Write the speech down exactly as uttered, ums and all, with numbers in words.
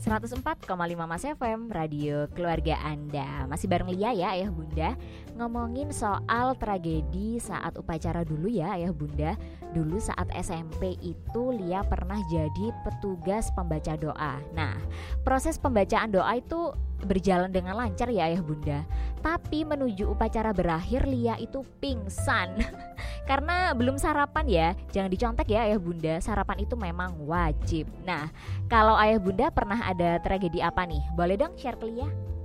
seratus empat koma lima Mas F M, radio keluarga Anda. Masih bareng Lia ya Ayah Bunda, ngomongin soal tragedi saat upacara dulu ya Ayah Bunda. Dulu saat S M P itu Lia pernah jadi petugas pembaca doa. Nah, proses pembacaan doa itu berjalan dengan lancar ya Ayah Bunda. Tapi menuju upacara berakhir Lia itu pingsan karena belum sarapan ya. Jangan dicontek ya Ayah Bunda, sarapan itu memang wajib. Nah, kalau Ayah Bunda pernah ada tragedi apa nih? Boleh dong share ke Lia?